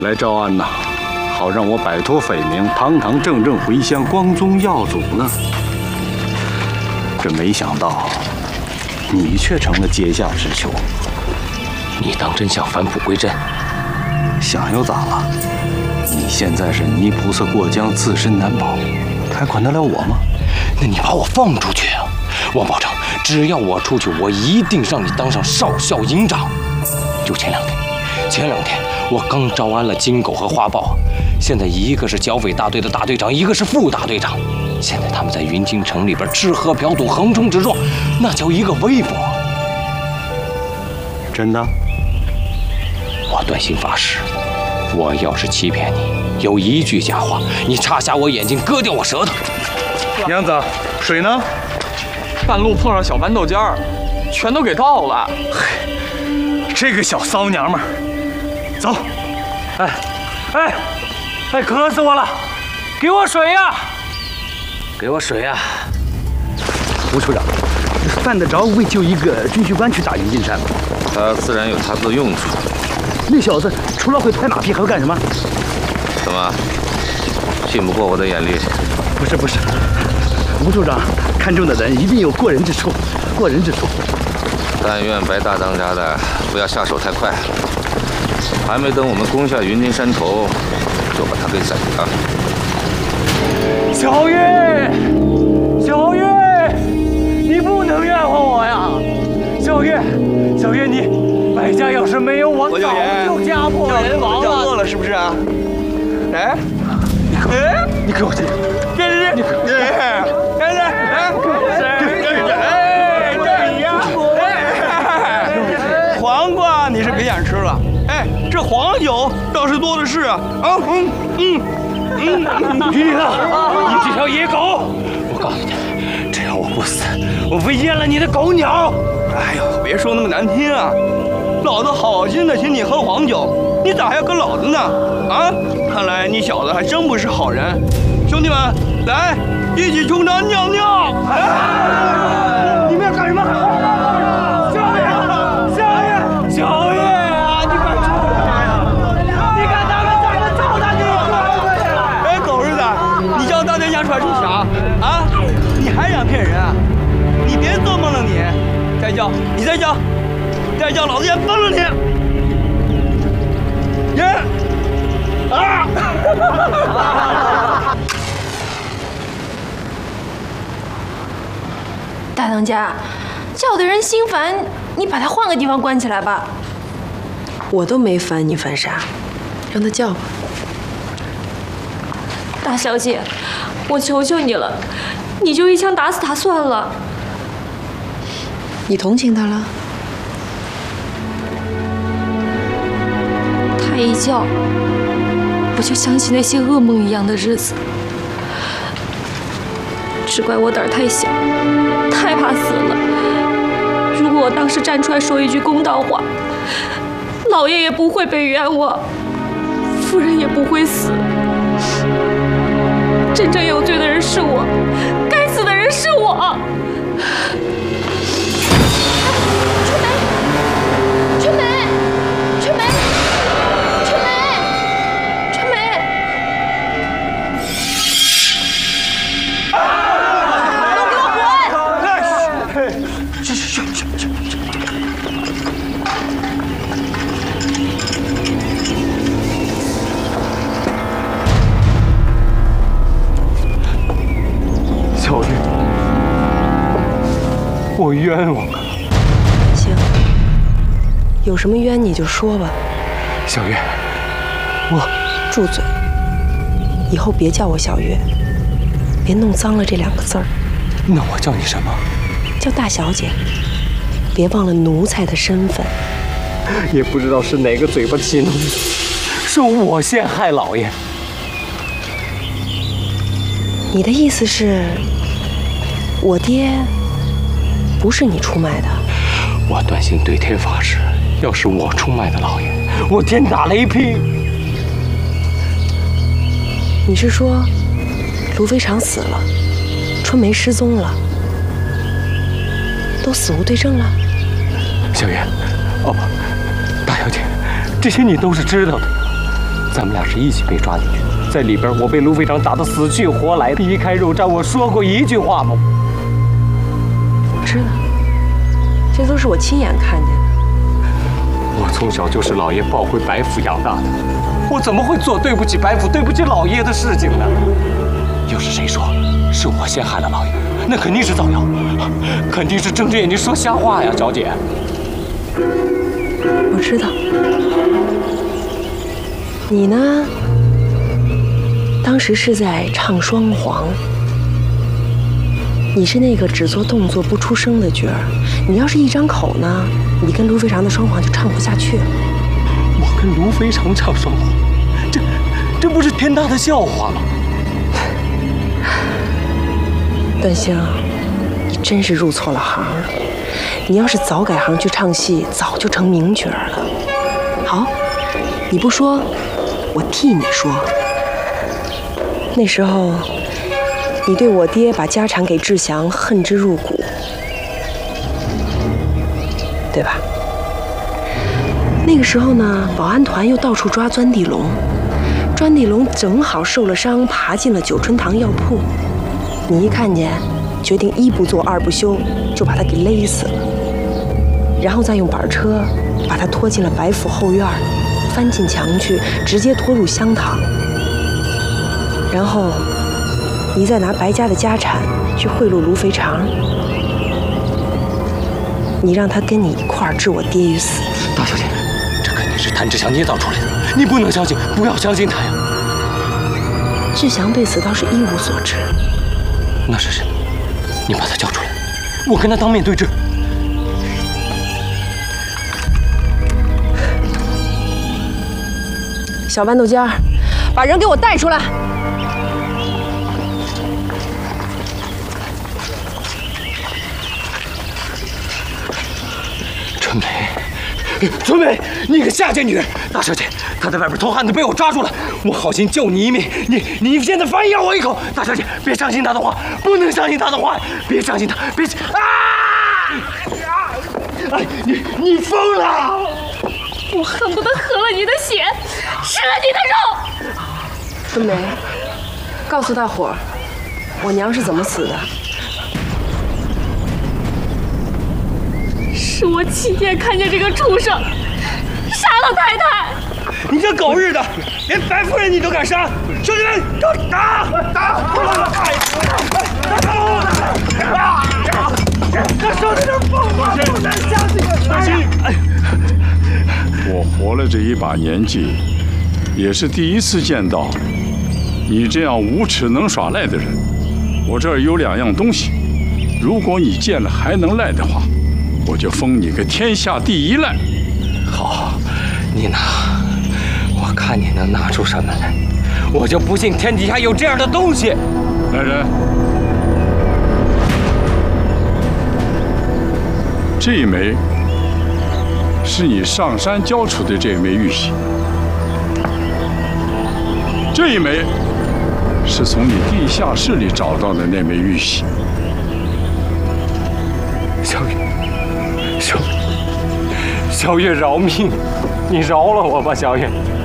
来招安呐，好让我摆脱匪名，堂堂正正回乡光宗耀祖呢。这没想到，你却成了阶下之囚。 你当真想返璞归真？ 想又咋了？你现在是泥菩萨过江，自身难保，还管得了我吗？ 那你把我放出去啊！我保证，只要我出去，我一定让你当上少校营长。就前两天我刚招安了金狗和花豹，现在一个是剿匪大队的大队长，一个是副大队长。现在他们在云京城里边吃喝嫖赌，横冲直撞，那叫一个威风。 真的？ 我断心发誓，我要是欺骗你，有一句假话，你插瞎我眼睛，割掉我舌头。 娘子，水呢？ 半路碰上小馒头尖儿，全都给倒了。 这个小骚娘们儿，走！ 哎，渴死我了，给我水呀！ 给我水呀！ 吴处长，犯得着为救一个军需官去打云金山吗？ 他自然有他的用处。 那小子除了会拍马屁，还会干什么？ 怎么，信不过我的眼力？ 不是，吴处长看中的人一定有过人之处，过人之处。 但愿白大当家的不要下手太快，还没等我们攻下云金山头，就把他给宰了。 小月，你不能冤枉我呀！小月，你白家要是没有我，早就家破人亡了。 饿了是不是啊？哎， 你给我这个， 黄瓜你是别想吃了。哎，这黄酒倒是多的是啊！ 于林啊，你这条野狗！我告诉你，只要我不死，我非阉了你的狗鸟！ 哎呦，别说那么难听啊！老子好心的请你喝黄酒，你咋还要跟老子呢？啊，看来你小子还真不是好人。兄弟们，来，一起冲场尿尿！你们要干什么？ 小月啊，你敢出来呀？你敢拿个咱们赵大队出来？ 哎，狗日的，你叫大队长出来冲啥啊？你还想骗人啊？你别做梦了你！再叫，老子先崩了你！ 大当家，叫的人心烦，你把他换个地方关起来吧。 我都没烦你，烦啥？让他叫吧。 大小姐，我求求你了，你就一枪打死他算了。 你同情他了？ 他一叫，我就想起那些噩梦一样的日子。只怪我胆儿太小，太怕死了。如果我当时站出来说一句公道话，老爷也不会被冤枉，夫人也不会死。真正有罪的人是我，该死的人是我。春梅， 小月，我冤枉啊！ 行，有什么冤你就说吧。 小月，我住嘴！以后别叫我小月，别弄脏了这2个字儿。 那我叫你什么？ 叫大小姐。别忘了奴才的身份。 也不知道是哪个嘴巴起弄的，是我陷害老爷。 你的意思是，我爹不是你出卖的？ 我断心对天发誓，要是我出卖的老爷， 我天打雷劈！ 你是说，卢飞常死了，春梅失踪了，都死无对证了？ 小月，哦不，大小姐，这些你都是知道的。 咱们俩是一起被抓进去的，在里边我被卢非常打得死去活来，离开肉站，我说过一句话吗？ 我知道，这都是我亲眼看见的。 我从小就是老爷抱回白府养大的，我怎么会做对不起白府、对不起老爷的事情呢？要是谁说是我陷害了老爷，那肯定是造谣，肯定是睁着眼睛说瞎话呀，小姐。 我知道。你呢？当时是在唱双簧，你是那个只做动作不出声的角儿。你要是一张口呢，你跟卢非常的双簧就唱不下去了。 我跟卢非常唱双簧，这不是天大的笑话吗？ 段星，你真是入错了行了。你要是早改行去唱戏，早就成名角了。好，你不说，我替你说。那时候，你对我爹把家产给志祥恨之入骨，对吧？那个时候呢，保安团又到处抓钻地龙，钻地龙正好受了伤，爬进了九春堂药铺。你一看见，决定一不做二不休，就把他给勒死了，然后再用板车把他拖进了白府后院，翻进墙去，直接拖入香堂。然后，你再拿白家的家产去贿赂卢肥肠，你让他跟你一块儿置我爹于死地。 大小姐，这肯定是谭志祥捏造出来的，你不能相信，不要相信他呀。 志祥对此倒是一无所知。 那是谁？你把他叫出来，我跟他当面对质。 小豌豆尖儿，把人给我带出来！ 春梅，春梅，你个下贱女人！大小姐，她在外边偷汉子，被我抓住了，我好心救你一命，你现在反咬我一口！大小姐，别相信她的话，不能相信她的话，别相信她，别啊！哎，你疯了！ 我恨不得喝了你的血，吃了你的肉。 春梅，告诉大伙儿，我娘是怎么死的？ 是我亲眼看见这个畜生杀了太太。 你这狗日的，连白夫人你都敢杀！兄弟们，都打！这兄弟们疯了，不能相信！ 我活了这一把年纪，也是第一次见到你这样无耻能耍赖的人。我这儿有2样东西，如果你见了还能赖的话，我就封你个天下第一赖。 好，你拿，我看你能拿出什么来，我就不信天底下有这样的东西。 来人，这一枚是你上山交出的这枚玉玺，这一枚是从你地下室里找到的那枚玉玺。 小月饶命，你饶了我吧，小月。